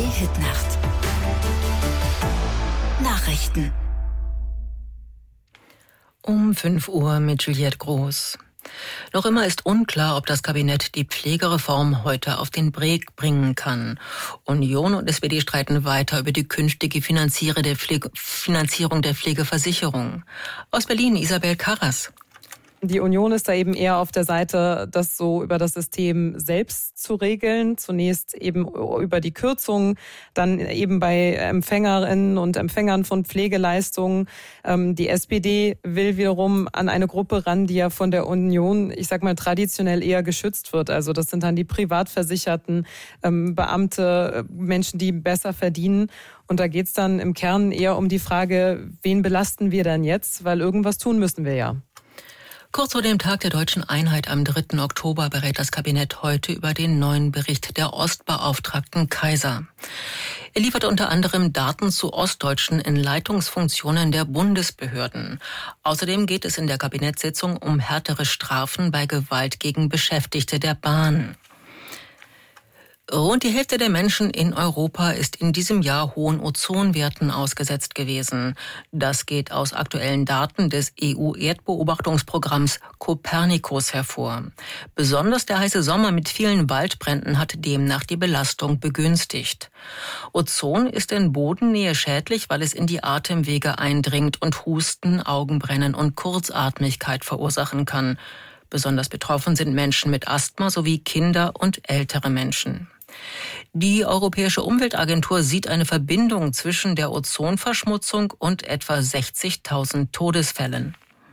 Hitnacht. Nachrichten. Um 5 Uhr mit Juliette Groß. Noch immer ist unklar, ob das Kabinett die Pflegereform heute auf den Weg bringen kann. Union und SPD streiten weiter über die künftige Finanzierung der Pflegeversicherung. Aus Berlin Isabel Karras. Die Union ist da eben eher auf der Seite, das so über das System selbst zu regeln. Zunächst eben über die Kürzungen, dann eben bei Empfängerinnen und Empfängern von Pflegeleistungen. Die SPD will wiederum an eine Gruppe ran, die ja von der Union, ich sag mal, traditionell eher geschützt wird. Also das sind dann die Privatversicherten, Beamte, Menschen, die besser verdienen. Und da geht's dann im Kern eher um die Frage, wen belasten wir denn jetzt? Weil irgendwas tun müssen wir ja. Kurz vor dem Tag der Deutschen Einheit am 3. Oktober berät das Kabinett heute über den neuen Bericht der Ostbeauftragten Kaiser. Er liefert unter anderem Daten zu Ostdeutschen in Leitungsfunktionen der Bundesbehörden. Außerdem geht es in der Kabinettssitzung um härtere Strafen bei Gewalt gegen Beschäftigte der Bahn. Rund die Hälfte der Menschen in Europa ist in diesem Jahr hohen Ozonwerten ausgesetzt gewesen. Das geht aus aktuellen Daten des EU-Erdbeobachtungsprogramms Copernicus hervor. Besonders der heiße Sommer mit vielen Waldbränden hat demnach die Belastung begünstigt. Ozon ist in Bodennähe schädlich, weil es in die Atemwege eindringt und Husten, Augenbrennen und Kurzatmigkeit verursachen kann. Besonders betroffen sind Menschen mit Asthma sowie Kinder und ältere Menschen. Die Europäische Umweltagentur sieht eine Verbindung zwischen der Ozonverschmutzung und etwa 60.000 Todesfällen.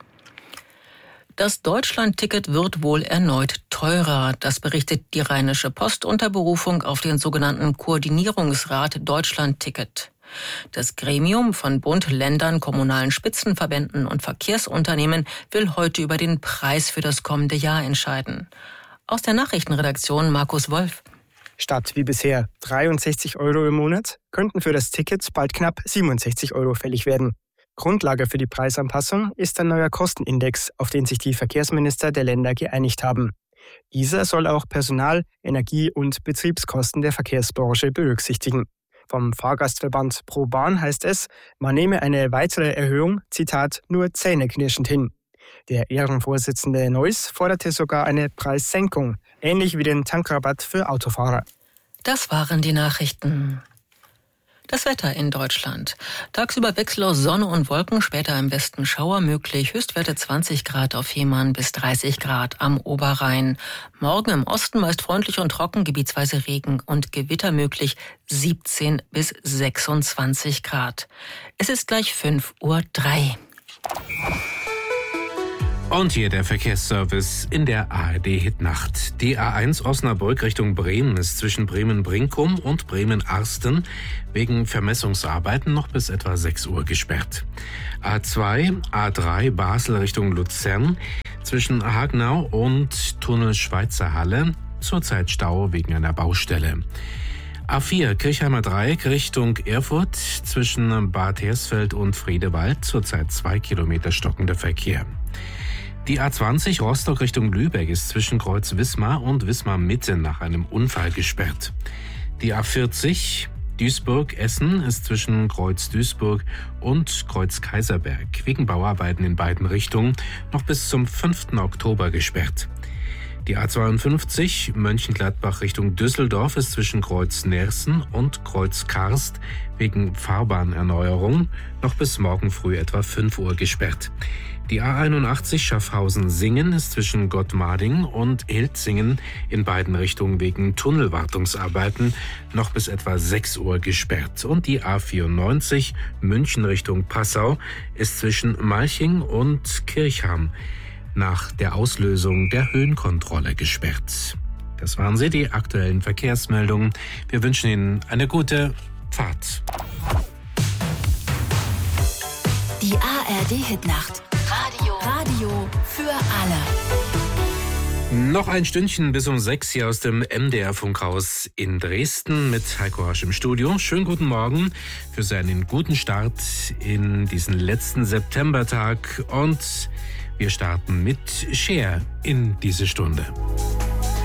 Das Deutschland-Ticket wird wohl erneut teurer. Das berichtet die Rheinische Post unter Berufung auf den sogenannten Koordinierungsrat Deutschland-Ticket. Das Gremium von Bund, Ländern, kommunalen Spitzenverbänden und Verkehrsunternehmen will heute über den Preis für das kommende Jahr entscheiden. Aus der Nachrichtenredaktion Markus Wolf. Statt wie bisher 63 € im Monat könnten für das Ticket bald knapp 67 € fällig werden. Grundlage für die Preisanpassung ist ein neuer Kostenindex, auf den sich die Verkehrsminister der Länder geeinigt haben. Dieser soll auch Personal-, Energie- und Betriebskosten der Verkehrsbranche berücksichtigen. Vom Fahrgastverband Pro Bahn heißt es, man nehme eine weitere Erhöhung, Zitat, nur zähneknirschend hin. Der Ehrenvorsitzende Neuss forderte sogar eine Preissenkung, ähnlich wie den Tankrabatt für Autofahrer. Das waren die Nachrichten. Das Wetter in Deutschland. Tagsüber Wechsel aus Sonne und Wolken, später im Westen Schauer möglich. Höchstwerte 20 Grad auf Fehmarn bis 30 Grad am Oberrhein. Morgen im Osten meist freundlich und trocken, gebietsweise Regen und Gewitter möglich, 17 bis 26 Grad. Es ist gleich 5:03 Uhr. Und hier der Verkehrsservice in der ARD-Hitnacht. Die A1 Osnabrück Richtung Bremen ist zwischen Bremen-Brinkum und Bremen-Arsten wegen Vermessungsarbeiten noch bis etwa 6 Uhr gesperrt. A2, A3 Basel Richtung Luzern zwischen Hagenau und Tunnel Schweizer Halle, zurzeit Stau wegen einer Baustelle. A4 Kirchheimer Dreieck Richtung Erfurt zwischen Bad Hersfeld und Friedewald, zurzeit 2 Kilometer stockender Verkehr. Die A20 Rostock Richtung Lübeck ist zwischen Kreuz Wismar und Wismar Mitte nach einem Unfall gesperrt. Die A40 Duisburg-Essen ist zwischen Kreuz Duisburg und Kreuz Kaiserberg wegen Bauarbeiten in beiden Richtungen noch bis zum 5. Oktober gesperrt. Die A52 Mönchengladbach Richtung Düsseldorf ist zwischen Kreuz Nersen und Kreuz Karst wegen Fahrbahnerneuerung noch bis morgen früh etwa 5 Uhr gesperrt. Die A81 Schaffhausen-Singen ist zwischen Gottmading und Hilzingen in beiden Richtungen wegen Tunnelwartungsarbeiten noch bis etwa 6 Uhr gesperrt. Und die A94 München Richtung Passau ist zwischen Malching und Kirchham nach der Auslösung der Höhenkontrolle gesperrt. Das waren sie, die aktuellen Verkehrsmeldungen. Wir wünschen Ihnen eine gute Fahrt. Die ARD-Hitnacht. Radio für alle. Noch ein Stündchen bis um 6 hier aus dem MDR-Funkhaus in Dresden mit Heiko Hasch im Studio. Schönen guten Morgen für seinen guten Start in diesen letzten Septembertag. Und wir starten mit Cher in diese Stunde.